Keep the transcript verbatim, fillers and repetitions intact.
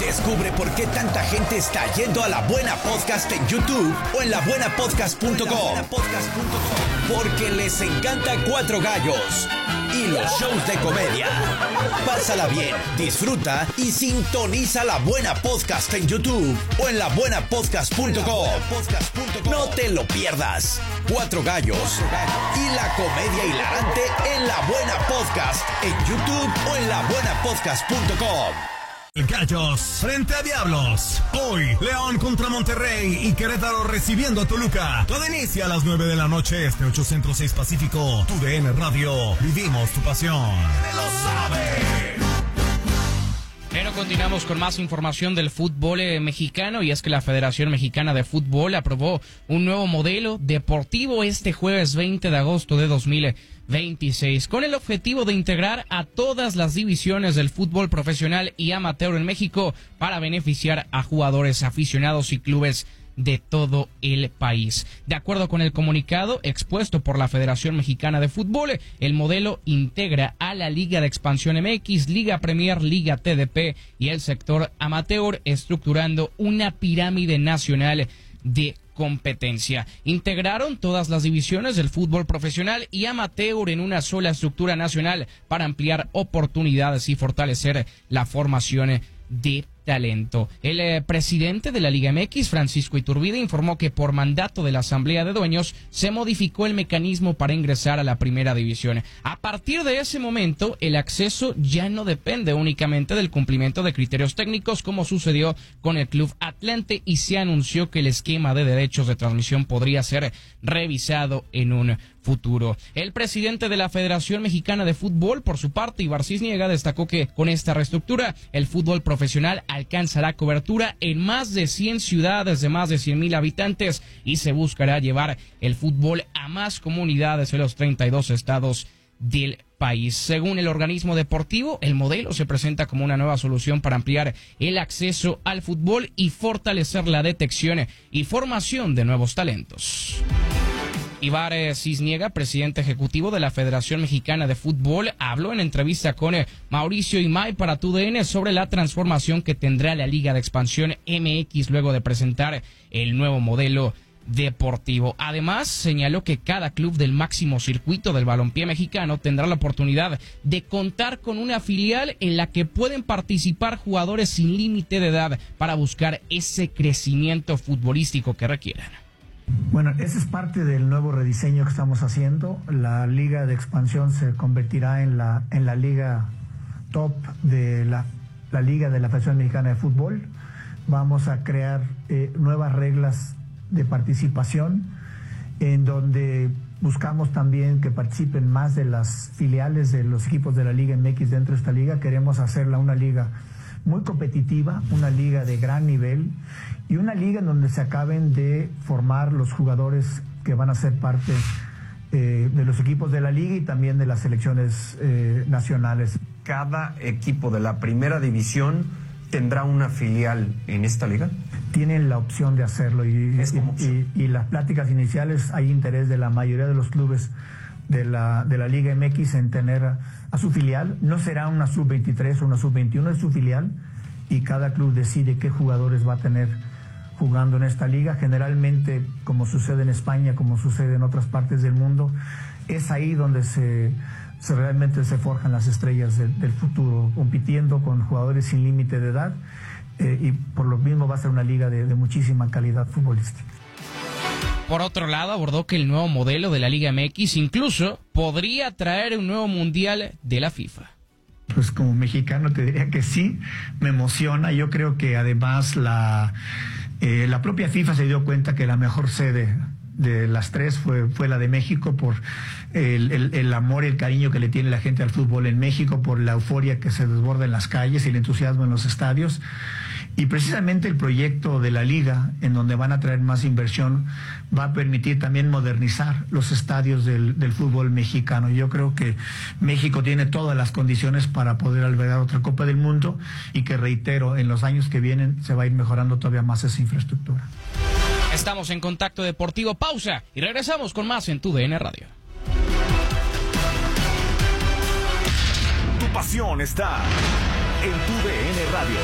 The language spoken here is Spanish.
Descubre por qué tanta gente está yendo a La Buena Podcast en YouTube o en la buena podcast punto com. Porque les encanta Cuatro Gallos y los shows de comedia. Pásala bien, disfruta y sintoniza La Buena Podcast en YouTube o en la buena podcast punto com. No te lo pierdas. Cuatro Gallos y la comedia hilarante en La Buena Podcast en YouTube o en la buena podcast punto com. Gallos frente a Diablos. Hoy, León contra Monterrey y Querétaro recibiendo a Toluca. Todo inicia a las nueve de la noche, este ocho Centro seis Pacífico. Tu D N Radio. Vivimos tu pasión. ¡Lo sabe! Pero continuamos con más información del fútbol eh, mexicano, y es que la Federación Mexicana de Fútbol aprobó un nuevo modelo deportivo este jueves veinte de agosto de dos mil veintiséis, con el objetivo de integrar a todas las divisiones del fútbol profesional y amateur en México para beneficiar a jugadores, aficionados y clubes de todo el país. De acuerdo con el comunicado expuesto por la Federación Mexicana de Fútbol, el modelo integra a la Liga de Expansión M X, Liga Premier, Liga T D P y el sector amateur, estructurando una pirámide nacional de competencia. Integraron todas las divisiones del fútbol profesional y amateur en una sola estructura nacional para ampliar oportunidades y fortalecer la formación de talento. El eh, presidente de la Liga M X, Francisco Iturbide, informó que por mandato de la Asamblea de Dueños se modificó el mecanismo para ingresar a la primera división. A partir de ese momento, el acceso ya no depende únicamente del cumplimiento de criterios técnicos, como sucedió con el Club Atlante, y se anunció que el esquema de derechos de transmisión podría ser revisado en un futuro. El presidente de la Federación Mexicana de Fútbol, por su parte, Ibar Cisniega, destacó que con esta reestructura el fútbol profesional alcanzará cobertura en más de cien ciudades de más de cien mil habitantes y se buscará llevar el fútbol a más comunidades en los treinta y dos estados del país. Según el organismo deportivo, el modelo se presenta como una nueva solución para ampliar el acceso al fútbol y fortalecer la detección y formación de nuevos talentos. Ibar Cisniega, presidente ejecutivo de la Federación Mexicana de Fútbol, habló en entrevista con Mauricio Imay para Tu D N sobre la transformación que tendrá la Liga de Expansión M X luego de presentar el nuevo modelo deportivo. Además, señaló que cada club del máximo circuito del balompié mexicano tendrá la oportunidad de contar con una filial en la que pueden participar jugadores sin límite de edad para buscar ese crecimiento futbolístico que requieran. Bueno, ese es parte del nuevo rediseño que estamos haciendo. La Liga de Expansión se convertirá en la, en la liga top de la, la Liga de la Federación Mexicana de Fútbol. Vamos a crear eh, nuevas reglas de participación en donde buscamos también que participen más de las filiales de los equipos de la Liga M X dentro de esta liga. Queremos hacerla una liga muy competitiva, una liga de gran nivel y una liga en donde se acaben de formar los jugadores que van a ser parte eh, de los equipos de la liga y también de las selecciones eh, nacionales. ¿Cada equipo de la primera división tendrá una filial en esta liga? Tienen la opción de hacerlo y, es como y, y, y las pláticas iniciales, hay interés de la mayoría de los clubes de la, de la Liga M X en tener a, a su filial. No será una sub veintitrés o una sub veintiuno, es su filial y cada club decide qué jugadores va a tener jugando en esta liga. Generalmente, como sucede en España, como sucede en otras partes del mundo, es ahí donde se, se realmente se forjan las estrellas del, del futuro, compitiendo con jugadores sin límite de edad eh, y por lo mismo va a ser una liga de, de muchísima calidad futbolística. Por otro lado, abordó que el nuevo modelo de la Liga M X incluso podría traer un nuevo mundial de la FIFA. Pues como mexicano te diría que sí, me emociona. Yo creo que además la, eh, la propia FIFA se dio cuenta que la mejor sede de las tres fue, fue la de México por el, el, el amor y el cariño que le tiene la gente al fútbol en México, por la euforia que se desborda en las calles y el entusiasmo en los estadios. Y precisamente el proyecto de la liga, en donde van a traer más inversión, va a permitir también modernizar los estadios del, del fútbol mexicano. Yo creo que México tiene todas las condiciones para poder albergar otra Copa del Mundo y que, reitero, en los años que vienen se va a ir mejorando todavía más esa infraestructura. Estamos en Contacto Deportivo. Pausa y regresamos con más en Tu D N Radio. Tu pasión está en Tu D N Radio.